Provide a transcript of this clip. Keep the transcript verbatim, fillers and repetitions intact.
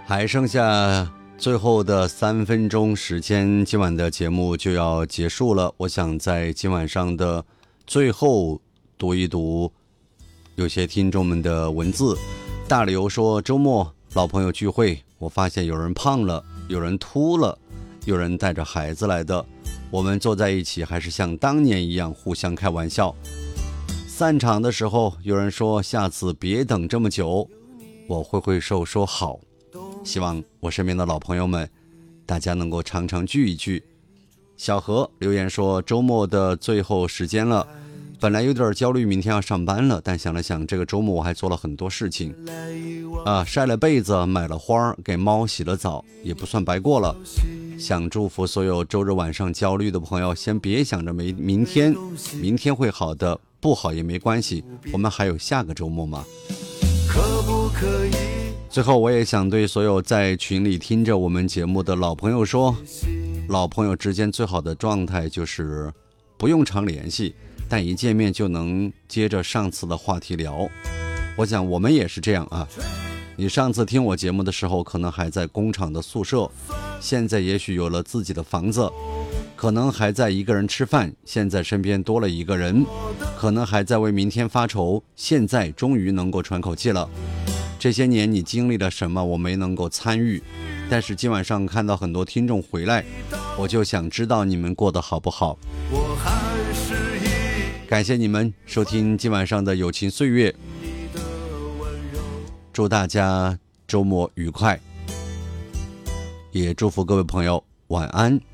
还剩下最后的三分钟时间，今晚的节目就要结束了。我想在今晚上的最后读一读有些听众们的文字。大刘说，周末老朋友聚会，我发现有人胖了，有人秃了，有人带着孩子来的，我们坐在一起还是像当年一样互相开玩笑。散场的时候有人说，下次别等这么久，我挥挥手说好。希望我身边的老朋友们大家能够常常聚一聚。小何留言说，周末的最后时间了，本来有点焦虑明天要上班了，但想了想这个周末我还做了很多事情啊，晒了被子，买了花，给猫洗了澡，也不算白过了。想祝福所有周日晚上焦虑的朋友，先别想着没明天明天会好的，不好也没关系，我们还有下个周末嘛。可不可以？最后我也想对所有在群里听着我们节目的老朋友说，老朋友之间最好的状态就是不用常联系，但一见面就能接着上次的话题聊。我想我们也是这样啊，你上次听我节目的时候可能还在工厂的宿舍，现在也许有了自己的房子，可能还在一个人吃饭，现在身边多了一个人，可能还在为明天发愁，现在终于能够喘口气了。这些年你经历了什么我没能够参与，但是今晚上看到很多听众回来，我就想知道你们过得好不好。感谢你们收听今晚上的友情岁月，祝大家周末愉快，也祝福各位朋友晚安。